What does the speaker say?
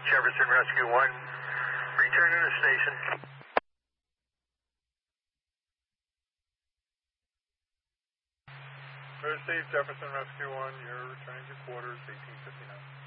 Jefferson Rescue 1, returning to station. Received Jefferson Rescue 1, you're returning to quarters, 1859.